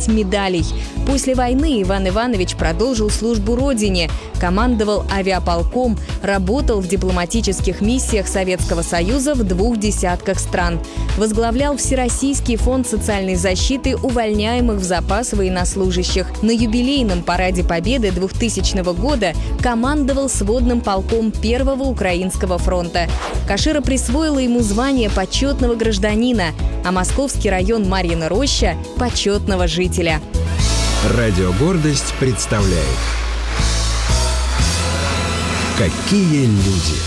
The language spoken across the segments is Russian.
5 медалей. После войны Иван Иванович продолжил службу Родине, командовал авиаполком, работал в дипломатических миссиях Советского Союза в 2 десятках стран. Возглавлял Всероссийский фонд социальной защиты увольняемых в запас военнослужащих. На юбилейном параде Победы 2000 года командовал сводным полком Первого Украинского фронта. Кашира присвоила ему звание почетного гражданина, а Московский район Марьина Роща – почетного жителя. Радио «Гордость» представляет «Какие люди»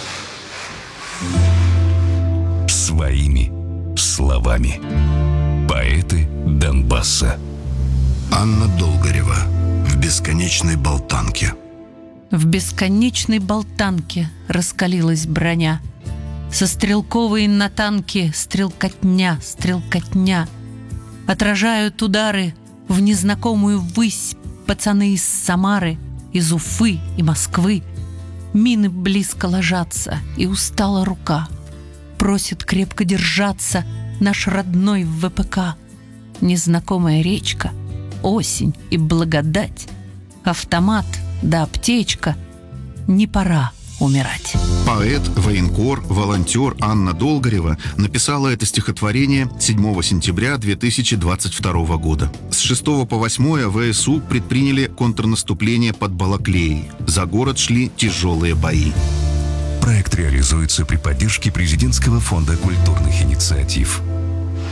своими словами. Поэты Донбасса. Анна Долгорева в бесконечной болтанке. В бесконечной болтанке раскалилась броня. Со стрелковой на танке стрелкотня, стрелкотня. Отражают удары в незнакомую ввысь пацаны из Самары, из Уфы и Москвы. Мины близко ложатся, и устала рука. Просит крепко держаться наш родной ВПК. Незнакомая речка, осень и благодать, автомат да аптечка. Не пора умирать. Поэт, военкор, волонтер Анна Долгорева написала это стихотворение 7 сентября 2022 года. С 6 по 8 ВСУ предприняли контрнаступление под Балаклеей. За город шли тяжелые бои. Проект реализуется при поддержке Президентского фонда культурных инициатив.